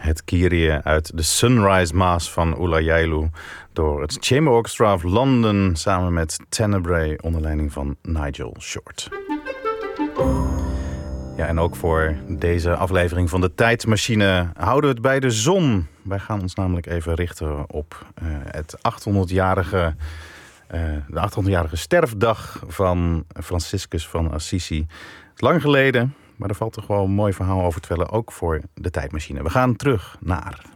het Kyrie uit de Sunrise Mass van Oulajailu door het Chamber Orchestra of London samen met Tenebrae onder leiding van Nigel Short. Ja, en ook voor deze aflevering van de Tijdmachine houden we het bij de zon. Wij gaan ons namelijk even richten op de 800-jarige sterfdag van Franciscus van Assisi. Het is lang geleden, maar er valt toch wel een mooi verhaal over te vertellen, ook voor de Tijdmachine. We gaan terug naar